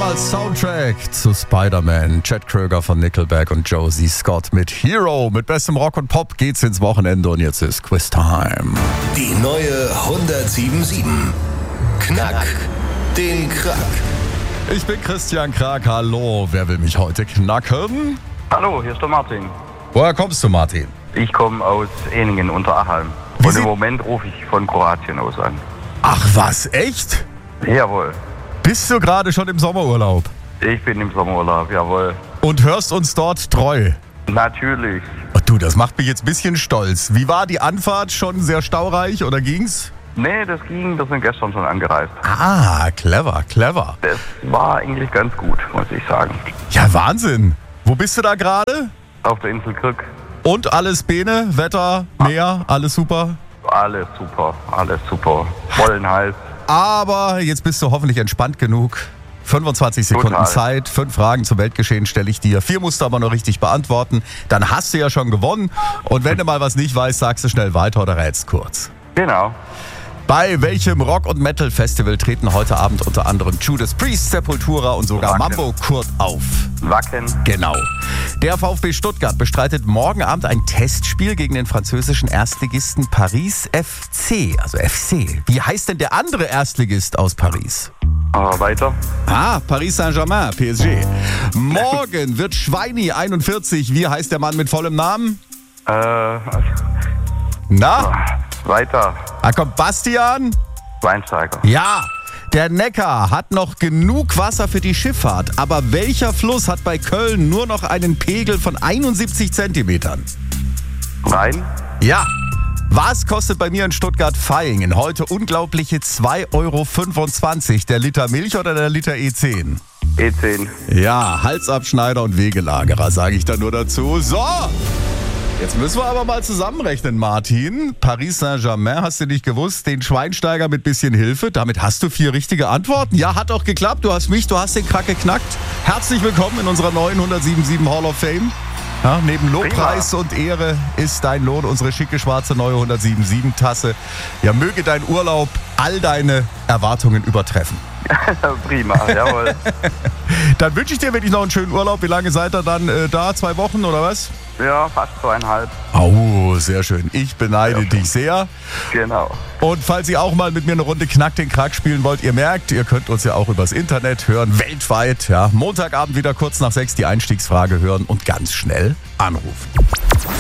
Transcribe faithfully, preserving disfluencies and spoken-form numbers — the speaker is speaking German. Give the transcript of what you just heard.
als Soundtrack zu Spider-Man. Chad Kroeger von Nickelback und Josie Scott mit Hero. Mit bestem Rock und Pop geht's ins Wochenende und jetzt ist Quiz-Time. Die neue hundertsieben Komma sieben. Knack den Krack. Ich bin Christian Krag. Hallo, wer will mich heute knacken? Hallo, hier ist der Martin. Woher kommst du, Martin? Ich komme aus Ehningen unter Achalm. Wie Und sie- im Moment rufe ich von Kroatien aus an. Ach was, echt? Jawohl. Bist du gerade schon im Sommerurlaub? Ich bin im Sommerurlaub, jawohl. Und hörst uns dort treu? Natürlich. Oh, du, das macht mich jetzt ein bisschen stolz. Wie war die Anfahrt? Schon sehr staureich oder ging's? Nee, das ging, wir sind gestern schon angereist. Ah, clever, clever. Das war eigentlich ganz gut, muss ich sagen. Ja, Wahnsinn. Wo bist du da gerade? Auf der Insel Krück, Und alles Bene, Wetter, Meer, alles super? alles super, alles super. Vollen heiß. Aber jetzt bist du hoffentlich entspannt genug. fünfundzwanzig Sekunden Total. Zeit, fünf Fragen zum Weltgeschehen stelle ich dir. Vier musst du aber noch richtig beantworten. Dann hast du ja schon gewonnen. Und wenn du mal was nicht weißt, sagst du schnell weiter oder rätst kurz. Genau. Bei welchem Rock- und Metal-Festival treten heute Abend unter anderem Judas Priest, Sepultura und sogar Wacken. Mambo Kurt auf? Wacken. Genau. Der VfB Stuttgart bestreitet morgen Abend ein Testspiel gegen den französischen Erstligisten Paris F C, also F C. Wie heißt denn der andere Erstligist aus Paris? Äh, weiter. Ah, Paris Saint-Germain, P S G. Morgen wird Schweini einundvierzig. Wie heißt der Mann mit vollem Namen? Äh, Na? weiter. Da kommt Bastian. Schweinsteiger. Ja. Der Neckar hat noch genug Wasser für die Schifffahrt. Aber welcher Fluss hat bei Köln nur noch einen Pegel von einundsiebzig Zentimetern? Rhein. Ja. Was kostet bei mir in Stuttgart-Vaihingen heute unglaubliche zwei Euro fünfundzwanzig? Der Liter Milch oder der Liter E zehn? E zehn. Ja, Halsabschneider und Wegelagerer, sage ich da nur dazu. So, jetzt müssen wir aber mal zusammenrechnen, Martin. Paris Saint-Germain, hast du nicht gewusst? Den Schweinsteiger mit bisschen Hilfe. Damit hast du vier richtige Antworten. Ja, hat auch geklappt. Du hast mich, du hast den Krack geknackt. Herzlich willkommen in unserer neuen hundertsieben Komma sieben Hall of Fame. Ja, neben Lobpreis und Ehre ist dein Lohn unsere schicke schwarze neue hundertsieben Komma sieben Tasse. Ja, möge dein Urlaub all deine Erwartungen übertreffen. Prima, jawohl. Dann wünsche ich dir wirklich noch einen schönen Urlaub. Wie lange seid ihr dann äh, da? Zwei Wochen oder was? Ja, fast zweieinhalb. Oh, sehr schön. Ich beneide Ja. dich sehr. Genau. Und falls ihr auch mal mit mir eine Runde Knack den Krack spielen wollt, ihr merkt, ihr könnt uns ja auch übers Internet hören, weltweit. Ja. Montagabend wieder kurz nach sechs die Einstiegsfrage hören und ganz schnell anrufen.